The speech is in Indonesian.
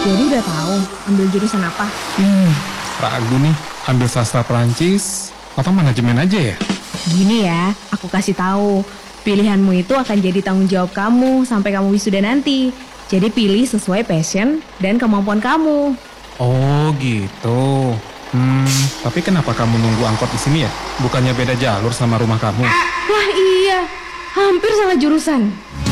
Jadi udah tahu ambil jurusan apa? Ragu nih, ambil sastra Perancis atau manajemen aja ya? Gini ya, aku kasih tahu. Pilihanmu itu akan jadi tanggung jawab kamu sampai kamu wisuda nanti. Jadi pilih sesuai passion dan kemampuan kamu. Oh gitu. Tapi kenapa kamu nunggu angkot di sini ya? Bukannya beda jalur sama rumah kamu? Wah iya, hampir salah jurusan.